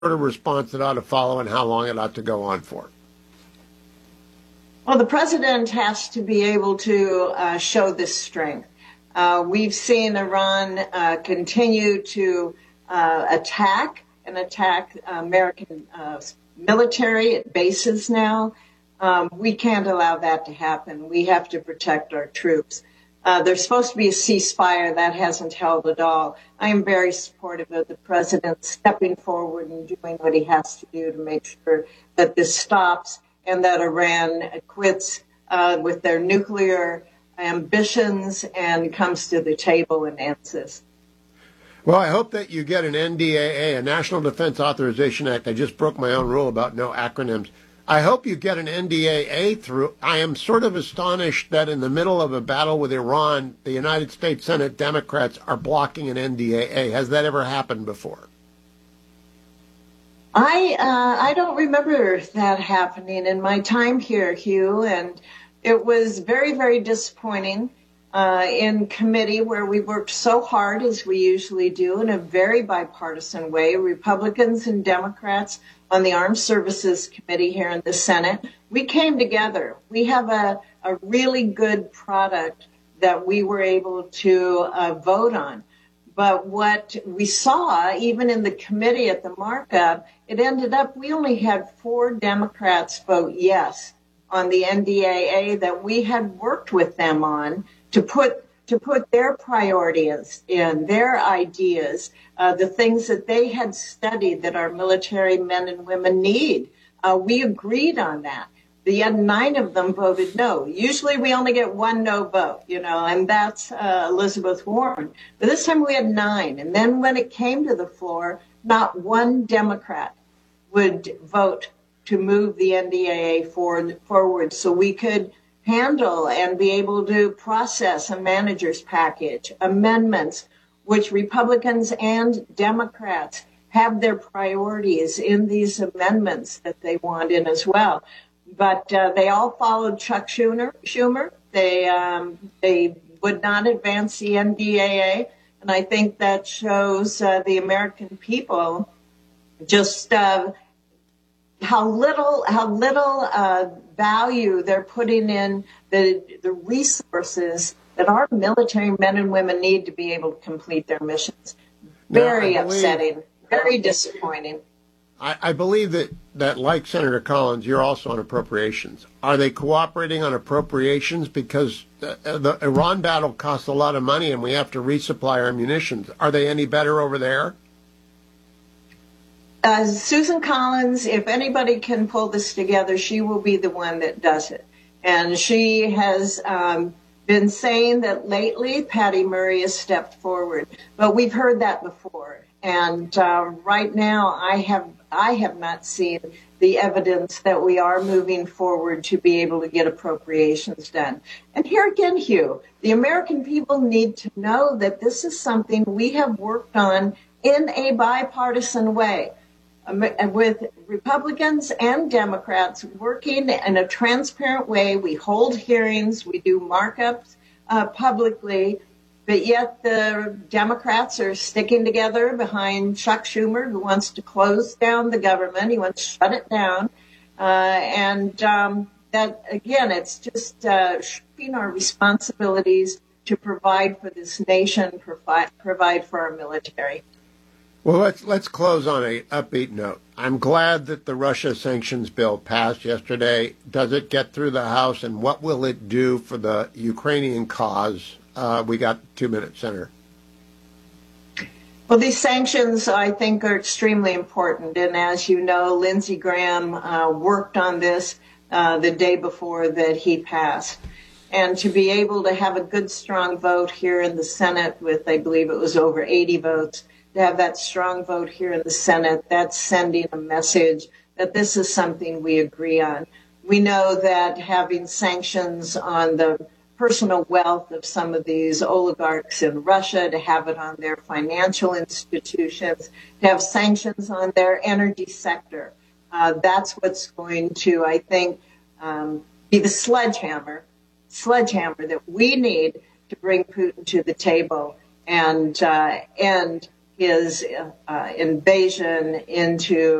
sort of response it ought to follow and how long it ought to go on for? Well, the president has to be able to show this strength. We've seen Iran continue to attack American military at bases now. We can't allow that to happen. We have to protect our troops. There's supposed to be a ceasefire. That hasn't held at all. I am very supportive of the president stepping forward and doing what he has to do to make sure that this stops and that Iran quits with their nuclear ambitions and comes to the table and ends this. Well, I hope that you get an NDAA, a National Defense Authorization Act. I just broke my own rule about no acronyms. I hope you get an NDAA through. I am sort of astonished that in the middle of a battle with Iran, the United States Senate Democrats are blocking an NDAA. Has that ever happened before? I don't remember that happening in my time here, Hugh, and it was very, very disappointing in committee where we worked so hard, as we usually do, in a very bipartisan way, Republicans and Democrats on the Armed Services Committee here in the Senate. We came together. We have a really good product that we were able to vote on. But what we saw, even in the committee at the markup, it ended up we only had 4 Democrats vote yes on the NDAA that we had worked with them on to put their priorities in, their ideas, the things that they had studied that our military men and women need. We agreed on that. Yet 9 of them voted no. Usually we only get 1 no vote, and that's Elizabeth Warren. But this time we had 9. And then when it came to the floor, not 1 Democrat would vote to move the NDAA forward so we could handle and be able to process a manager's package, amendments, which Republicans and Democrats have their priorities in these amendments that they want in as well. But they all followed Chuck Schumer. They would not advance the NDAA, and I think that shows the American people just how little value they're putting in the resources that our military men and women need to be able to complete their missions. Very upsetting, very disappointing. I believe that, like Senator Collins, you're also on appropriations. Are they cooperating on appropriations? Because the Iran battle costs a lot of money and we have to resupply our munitions. Are they any better over there? Susan Collins, if anybody can pull this together, she will be the one that does it. And she has been saying that lately Patty Murray has stepped forward. But we've heard that before. And right now I have not seen the evidence that we are moving forward to be able to get appropriations done. And here again, Hugh, the American people need to know that this is something we have worked on in a bipartisan way, with Republicans and Democrats working in a transparent way. We hold hearings, we do markups publicly, but yet the Democrats are sticking together behind Chuck Schumer, who wants to close down the government. He wants to shut it down. That, again, it's just shirking our responsibilities to provide for this nation, provide for our military. Well, let's close on an upbeat note. I'm glad that the Russia sanctions bill passed yesterday. Does it get through the House, and what will it do for the Ukrainian cause? We got 2 minutes, Senator. Well, these sanctions, I think, are extremely important. And as you know, Lindsey Graham worked on this the day before that he passed. And to be able to have a good, strong vote here in the Senate with, I believe it was over 80 votes, to have that strong vote here in the Senate, that's sending a message that this is something we agree on. We know that having sanctions on the personal wealth of some of these oligarchs in Russia, to have it on their financial institutions, to have sanctions on their energy sector, that's what's going to, I think, be the sledgehammer that we need to bring Putin to the table and end his invasion into